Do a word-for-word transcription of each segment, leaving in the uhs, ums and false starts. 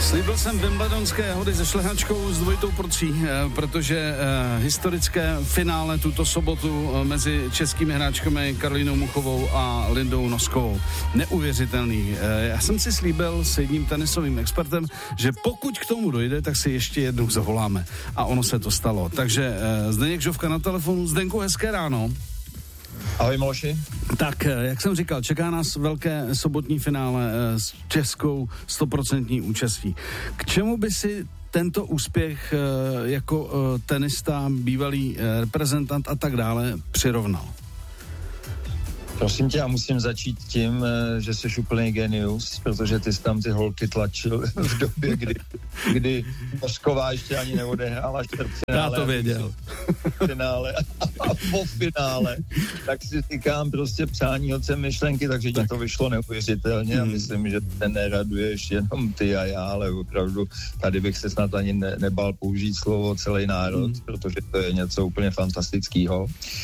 Slíbil jsem wimbledonské hody se šlehačkou s dvojitou porcí, protože historické finále tuto sobotu mezi českými hráčkami Karolínou Muchovou a Lindou Noskovou. Neuvěřitelný. Já jsem si slíbil s jedním tenisovým expertem, že pokud k tomu dojde, tak si ještě jednou zavoláme. A ono se to stalo. Takže Zdeněk Žovka na telefonu. Zdenku, hezké ráno. Ahoj Miloši. Tak, jak jsem říkal, čeká nás velké sobotní finále s českou stoprocentní účastí. K čemu by si tento úspěch jako tenista, bývalý reprezentant a tak dále přirovnal? Prosím tě, já musím začít tím, že jsi úplný genius, protože ty jsi tam ty holky tlačil v době, kdy, kdy Mosková ještě ani neodehrála čtvrtfinále. Já to věděl. Finále a po finále. Tak si říkám prostě přání otcem myšlenky, takže tak. Ti to vyšlo neuvěřitelně hmm. a myslím, že te neraduješ jenom ty a já, ale opravdu tady bych se snad ani ne, nebál použít slovo celý národ, hmm. protože to je něco úplně fantastického.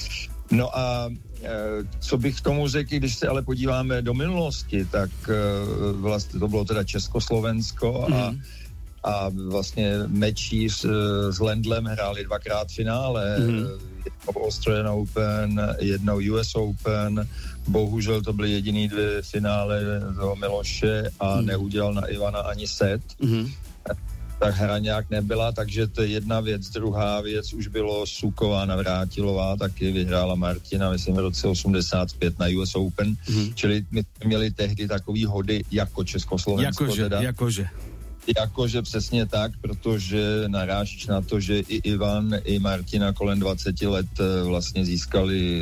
No a co bych k tomu řekl, když se ale podíváme do minulosti, tak vlastně to bylo teda Československo a, mm. a vlastně Mečíř s Lendlem hráli dvakrát finále, mm. jednou Australian Open, jednou U S Open, bohužel to byly jediný dvě finále toho Miloše a mm. neudělal na Ivana ani set. Mm. Tak hra nějak nebyla, takže to je jedna věc. Druhá věc už bylo Suková Navrátilová, taky vyhrála Martina, myslím v roce osmdesát pět na U S Open, mm-hmm. čili my měli tehdy takový hody jako Československo. Jakože, teda. jakože. Jakože přesně tak, protože narážíš na to, že i Ivan, i Martina kolem dvacet let vlastně získali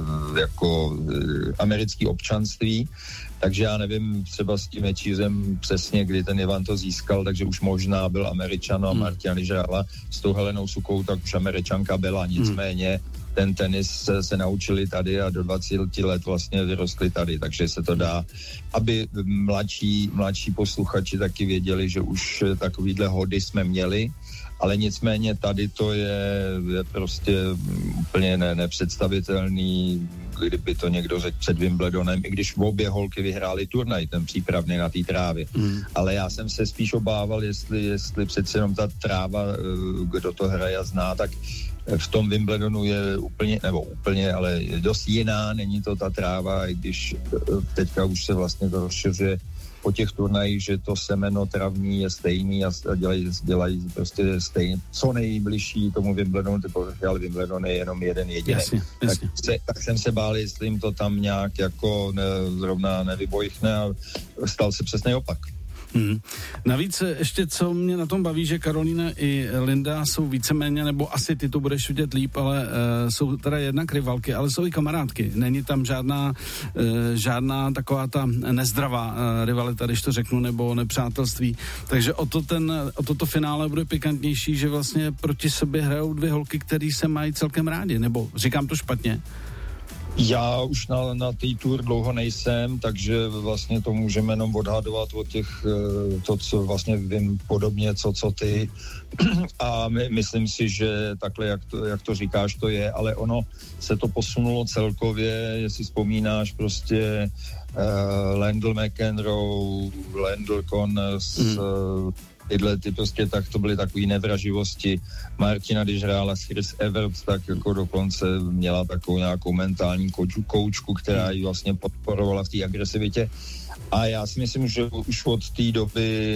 jako americké občanství, takže já nevím třeba s tím Mečířem přesně, kdy ten Ivan to získal, takže už možná byl Američan a Martina, když hrála s tou Helenou Sukovou, tak už Američanka byla, nicméně hmm. ten tenis se, se naučili tady a do dvacet let vlastně vyrostli tady, takže se to dá, aby mladší, mladší posluchači taky věděli, že už takovýhle hody jsme měli, ale nicméně tady to je, je prostě úplně ne, nepředstavitelný, kdyby to někdo řekl před Wimbledonem, i když obě holky vyhrály turnaj, ten přípravný na té trávě. Mm. Ale já jsem se spíš obával, jestli, jestli přece jenom ta tráva, kdo to hraje a zná, tak v tom Wimbledonu je úplně, nebo úplně, ale dost jiná, není to ta tráva, i když teďka už se vlastně to rozšiřuje po těch turnajích, že to semeno travní je stejný a dělají, dělají prostě stejně, co nejbližší tomu Wimbledonu, ale Wimbledon je jenom jeden jediný. Jasně, jasně. Tak, se, tak jsem se bál, jestli jim to tam nějak jako ne, zrovna nevybojchne a stal se přesný opak. Hmm. Navíc ještě, co mě na tom baví, že Karolína i Linda jsou víceméně, nebo asi ty to budeš vidět líp, ale uh, jsou teda jednak rivalky, ale jsou i kamarádky. Není tam žádná, uh, žádná taková ta nezdravá uh, rivalita, když to řeknu, nebo nepřátelství. Takže o to ten, o toto finále bude pikantnější, že vlastně proti sobě hrajou dvě holky, které se mají celkem rádi, nebo říkám to špatně? Já už na, na té tour dlouho nejsem, takže vlastně to můžeme jenom odhadovat od těch, to, co vlastně vím podobně, co, co ty. A my, myslím si, že takhle, jak to, jak to říkáš, to je, ale ono se to posunulo celkově, jestli vzpomínáš prostě uh, Lendl McEnroe, Lendl Connors, mm. uh, tyhle ty prostě, tak to byly takový nevraživosti. Martina, když hrála s Chris Evert, tak jako dokonce měla takovou nějakou mentální koučku, koučku která ji vlastně podporovala v té agresivitě. A já si myslím, že už od té doby,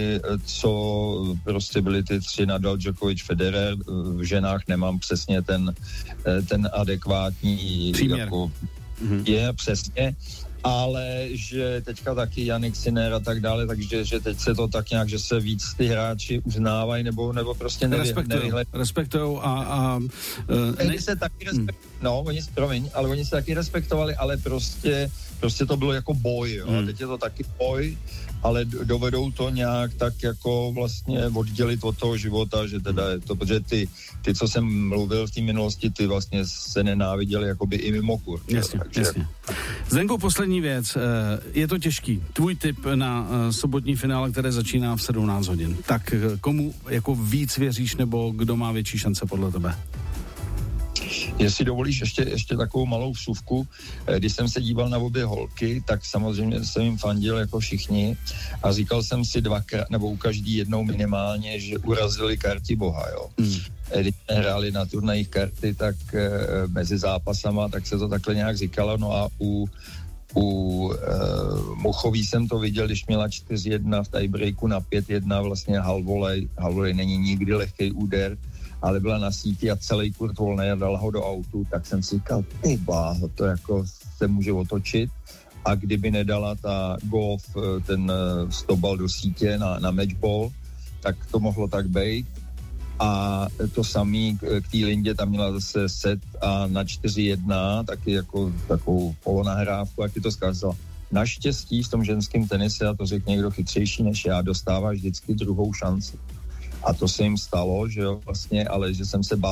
co prostě byly ty tři Nadal, Djokovic, Federer, v ženách nemám přesně ten, ten adekvátní jako, mm-hmm. je přesně. Ale že teďka taky Jannik Sinner a tak dále, takže že teď se to tak nějak, že se víc ty hráči uznávají nebo, nebo prostě nevy, nevyhledají. Respektujou a... a uh, ne... se taky respekt... hmm. No, oni, promiň, ale oni se taky respektovali, ale prostě, prostě to bylo jako boj, jo. Hmm. A teď je to taky boj, ale dovedou to nějak tak jako vlastně oddělit od toho života, že teda je to, protože ty, ty co jsem mluvil v té minulosti, ty vlastně se nenáviděli jakoby i mimo kurz. Jasně, takže... jasně. Zdenko, poslední věc. Je to těžký. Tvůj tip na sobotní finále, které začíná v sedmnáct hodin. Tak komu jako víc věříš, nebo kdo má větší šance podle tebe? Jestli dovolíš ještě, ještě takovou malou vsuvku, když jsem se díval na obě holky, tak samozřejmě jsem jim fandil jako všichni a říkal jsem si dvakrát, nebo u každý jednou minimálně, že urazili karti boha, jo. Hmm. Když hráli na turnajích karty, tak e, mezi zápasama, tak se to takhle nějak říkalo, no a u U e, Muchový jsem to viděl, když měla čtyři jedna v tiebreaku na pět jedna, vlastně halvolej, halvolej není nikdy lehký úder, ale byla na síti a celý kurt volný a dala ho do autu, tak jsem si říkal, ty bláho, to jako se může otočit a kdyby nedala ta golf, ten stopball do sítě na, na matchball, tak to mohlo tak být. A to samý k té Lindě, tam měla zase set a na čtyři jedna, taky jako takovou polonahrávku, jak ti to zkazila. Naštěstí v tom ženském tenise, a to řekl někdo chytřejší než já, dostáváš vždycky druhou šanci. A to se jim stalo, že jo, vlastně, ale že jsem se bál